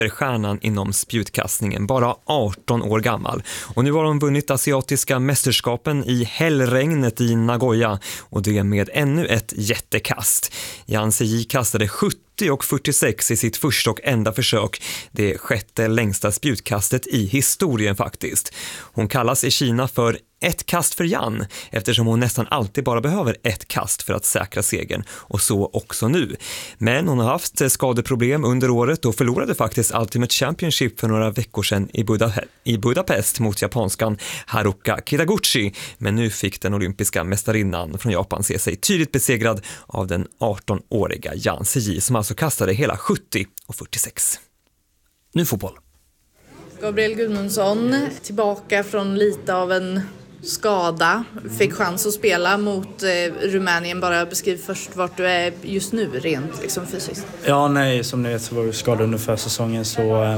stjärnan inom spjutkastningen, bara 18 år gammal. Och nu har hon vunnit asiatiska mästerskapen i hällregnet i Nagoya, och det med ännu ett jättekast. Yang Ziyi kastade 70 och 46 i sitt första och enda försök, det sjätte längsta spjutkastet i historien faktiskt. Hon kallas i Kina för ett kast för Yan, eftersom hon nästan alltid bara behöver ett kast för att säkra segern, och så också nu. Men hon har haft skadeproblem under året och förlorade faktiskt Ultimate Championship för några veckor sedan i Budapest mot japanskan Haruka Kitaguchi. Men nu fick den olympiska mästarinnan från Japan se sig tydligt besegrad av den 18-åriga Yang Ziyi, som alltså kastade hela 70 och 46. Nu fotboll. Gabriel Gudmundsson tillbaka från lite av en skada, fick chans att spela mot Rumänien. Bara beskriv först vart du är just nu rent liksom fysiskt. Ja, nej, som ni vet så var jag skadad under försäsongen, så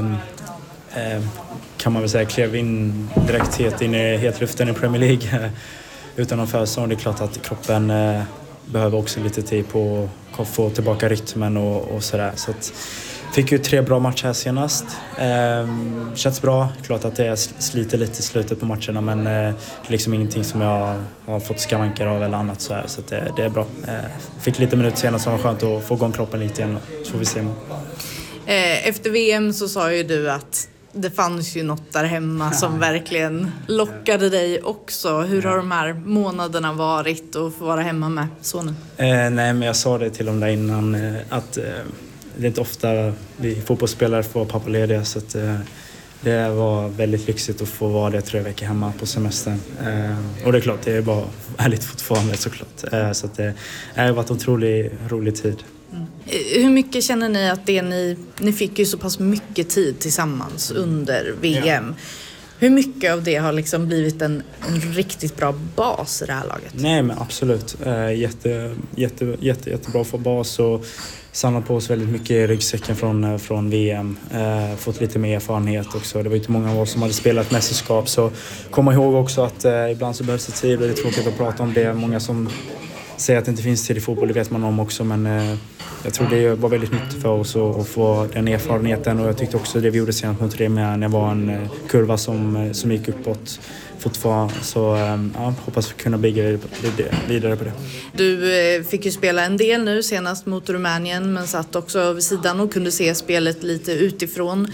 kan man väl säga klev in direkt in i hetluften i Premier League utan någon försäsong. Det är klart att kroppen behöver också lite tid på att få tillbaka rytmen och sådär, så att fick ju 3 bra matcher här senast. Känns bra. Klart att det sliter lite i slutet på matcherna, men det är liksom ingenting som jag har fått skavanker av eller annat så att det är bra. Fick lite minuter senast som var skönt att få igång kroppen lite igen, så får vi se. Efter VM så sa ju du att det fanns ju något där hemma som verkligen lockade dig också. Hur har de här månaderna varit att få vara hemma med sonen? Nej, men jag sa det till dem där innan att det är inte ofta vi fotbollsspelare får pappalediga, så att det var väldigt lyxigt att få vara det 3 veckor hemma på semestern. Och det är klart, det är bara härligt fortfarande såklart. Så att det har varit en otroligt rolig tid. Hur mycket känner ni att det ni fick ju så pass mycket tid tillsammans under VM? Ja. Hur mycket av det har liksom blivit en riktigt bra bas i det här laget? Nej, men absolut. Jättebra för bas och samlat på oss väldigt mycket i ryggsäcken från VM. Fått lite mer erfarenhet också. Det var inte många av oss som hade spelat mästerskap, så kom ihåg också att ibland så behövs det tid, och det är tråkigt att prata om det. Många som säger att det inte finns tid i fotboll, det vet man om också, men jag tror det var väldigt nyttigt för oss att få den erfarenheten, och jag tyckte också det vi gjorde senast mot Rumänien, när det var en kurva som gick uppåt fortfarande, så hoppas vi kunna bygga vidare på det. Du fick ju spela en del nu senast mot Rumänien, men satt också vid sidan och kunde se spelet lite utifrån.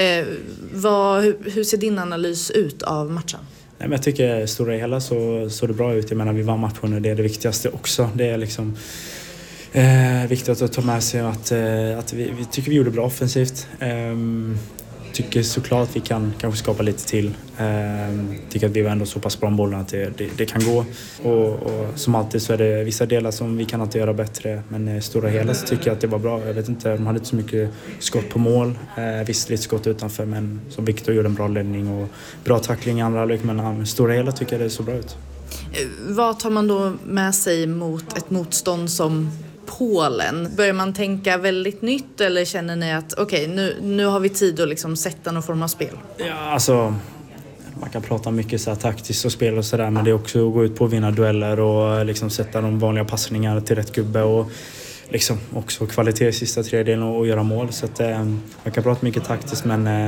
Hur ser din analys ut av matchen? Nej, men jag tycker stora hela så det bra ut. Jag menar, vi vann matchen och det är det viktigaste också. Det är liksom viktigt att ta med sig att vi tycker vi gjorde bra offensivt. Tycker såklart att vi kan kanske skapa lite till. Tycker att vi var ändå så pass bra om bollen att det kan gå. Och som alltid så är det vissa delar som vi kan inte göra bättre. Men stora hela så tycker jag att det var bra. Jag vet inte, de hade inte så mycket skott på mål. Visst lite skott utanför, men som Victor gjorde en bra ledning och bra tackling i andra halvlek. Men stora hela tycker jag det så bra ut. Vad tar man då med sig mot ett motstånd som Polen? Börjar man tänka väldigt nytt, eller känner ni att okej, nu har vi tid att liksom sätta någon form av spel? Ja, alltså man kan prata mycket så här taktiskt och spel och sådär, men det är också att gå ut på att vinna dueller och liksom sätta de vanliga passningarna till rätt gubbe och liksom också kvalitet i sista tredjedelen och göra mål. Så att man kan prata mycket taktiskt, men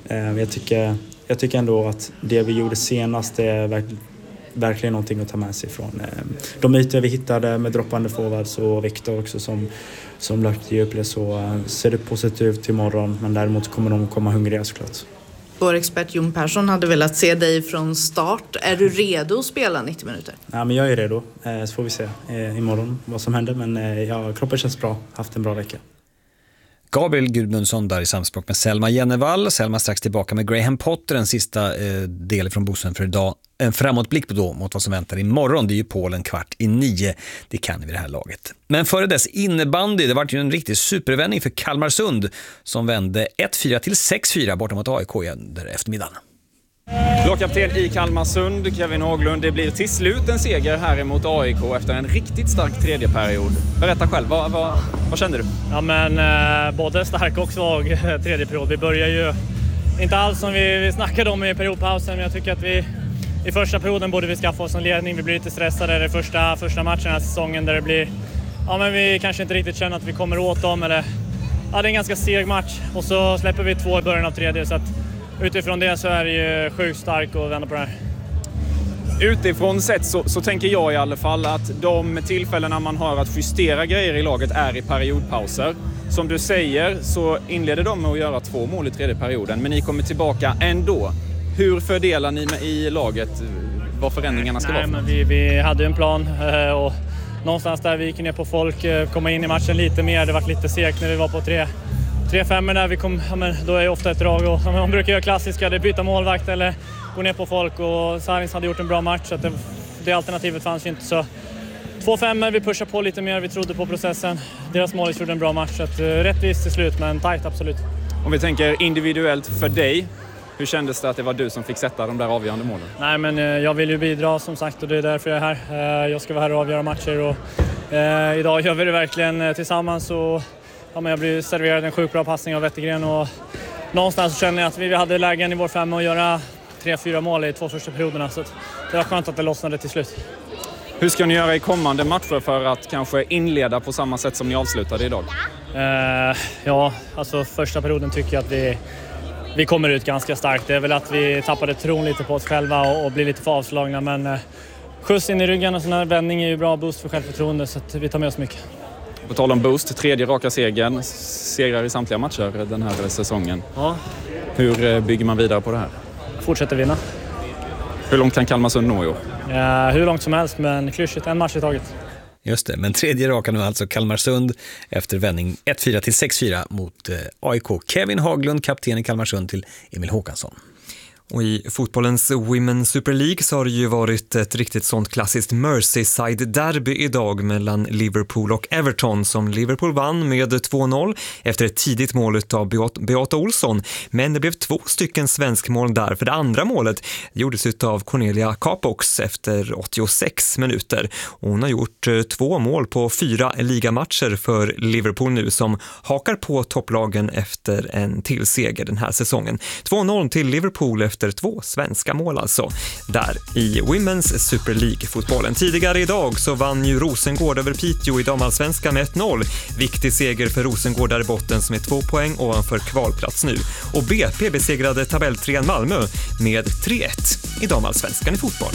jag tycker ändå att det vi gjorde senast är verkligen någonting att ta med sig från de ytor vi hittade med droppande forwards och Victor också som lagt upp det, så ser det positivt imorgon, men däremot kommer de komma hungriga såklart. Vår expert Jon Persson hade velat se dig från start. Är du redo att spela 90 minuter? Ja, men jag är redo, så får vi se imorgon vad som händer, men kroppen känns bra, haft en bra vecka. Gabriel Gudmundsson där i samspråk med Selma Jennevall. Selma strax tillbaka med Graham Potter, en sista del från Bosön för idag. En framåtblick då mot vad som väntar imorgon. Det är ju Polen 8:45. Det kan vi vid det här laget. Men före dess innebandy, det var ju en riktig supervändning för Kalmarsund som vände 1-4 till 6-4 borta mot AIK under eftermiddagen. Lagkapten i Kalmarsund, Kevin Haglund, det blir till slut en seger här emot AIK efter en riktigt stark tredje period. Berätta själv, vad kände du? Ja, men både stark och svag tredje period. Vi börjar ju inte alls som vi snackade om i periodpausen, men jag tycker att vi i första perioden borde vi skaffa oss en ledning. Vi blir lite stressade i första matchen den här säsongen där det blir, ja, men vi kanske inte riktigt känner att vi kommer åt dem, eller hade en ganska seg match och så släpper vi 2 i början av tredje, så att utifrån det så är det ju sjukt starkt att vända på det här. Utifrån sett så tänker jag i alla fall att de tillfällena man har att justera grejer i laget är i periodpauser. Som du säger så inleder de med att göra 2 mål i tredje perioden, men ni kommer tillbaka ändå. Hur fördelar ni i laget vad förändringarna ska vara? Men vi hade en plan och någonstans där vi gick ner på folk, komma in i matchen lite mer. Det var lite segt när vi var på 3-5 där vi kom, då är det ofta ett drag och man brukar göra klassiska, det byta målvakt eller gå ner på folk, och Sarins hade gjort en bra match så att det alternativet fanns ju inte, så 2-5, vi pushar på lite mer, vi trodde på processen. Deras mål gjorde en bra match, så att rättvist till slut men tajt absolut. Om vi tänker individuellt för dig, hur kändes det att det var du som fick sätta de där avgörande målen? Nej, men jag vill ju bidra som sagt och det är därför jag är här. Jag ska vara här och avgöra matcher och idag gör vi det verkligen tillsammans och jag blir serverad en sjukt bra passning av Wettergren och någonstans så känner jag att vi hade lägen i vår 5 att göra 3-4 mål i 2 första perioderna, så att det var skönt att det lossnade till slut. Hur ska ni göra i kommande matcher för att kanske inleda på samma sätt som ni avslutade idag? Alltså första perioden tycker jag att vi kommer ut ganska starkt. Det är väl att vi tappade tron lite på oss själva och blir lite för avslagna, men skjuts in i ryggen och sån här vändning är ju bra boost för självförtroende, så att vi tar med oss mycket. På tal om boost, 3:e raka segrar i samtliga matcher den här säsongen. Ja. Hur bygger man vidare på det här? Fortsätter vinna. Hur långt kan Kalmarsund nå i år? Hur långt som helst, men klyschigt, en match i taget. Just det, men 3:e raka nu alltså Kalmarsund efter vändning 1-4 till 6-4 mot AIK. Kevin Haglund, kapten i Kalmarsund, till Emil Håkansson. Och i fotbollens Women's Super League så har det ju varit ett riktigt sånt klassiskt Merseyside-derby idag mellan Liverpool och Everton, som Liverpool vann med 2-0 efter ett tidigt mål av Beata Olsson. Men det blev 2 stycken svenskmål där, för det andra målet gjordes av Cornelia Capox efter 86 minuter. Och hon har gjort 2 mål på 4 ligamatcher för Liverpool nu, som hakar på topplagen efter en tillseger den här säsongen. 2-0 till Liverpool efter 2 svenska mål alltså, där i Women's Super League-fotbollen. Tidigare idag så vann ju Rosengård över Piteå i damallsvenskan med 1-0. Viktig seger för Rosengård där i botten, som är 2 poäng ovanför kvalplats nu. Och BP besegrade tabelltrean Malmö med 3-1 i damallsvenskan i fotboll.